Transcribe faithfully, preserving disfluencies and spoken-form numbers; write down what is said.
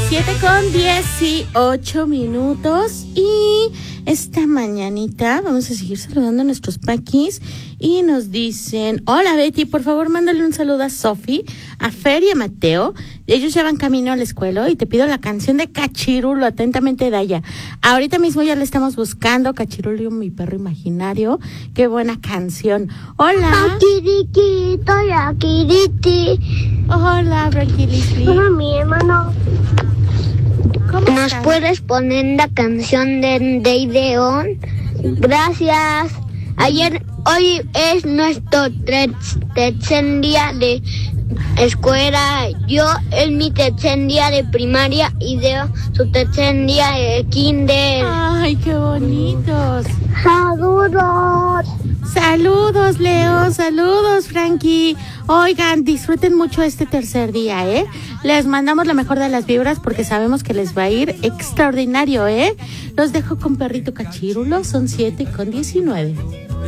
Siete con dieciocho minutos y esta mañanita vamos a seguir saludando a nuestros paquis y nos dicen, hola Betty, por favor mándale un saludo a Sofi, a Fer y a Mateo. Ellos ya van camino a la escuela y te pido la canción de Cachirulo, atentamente Daya. Ahorita mismo ya le estamos buscando, Cachirulo, mi perro imaginario. Qué buena canción. Hola. Akiriki, soy Akiriki. Hola, Branquilisli. Hola, mi hermano. ¿Cómo ¿Nos estás? puedes poner la canción de Day de On? Gracias. Ayer, hoy es nuestro tre- tercer día de escuela. Yo es mi tercer día de primaria y Deo su tercer día de kinder. Ay, qué bonitos. Saludos. Saludos, Leo, saludos, Frankie. Oigan, disfruten mucho este tercer día, ¿eh? Les mandamos la mejor de las vibras porque sabemos que les va a ir extraordinario, ¿eh? Los dejo con Perrito Cachirulo, son siete con diecinueve.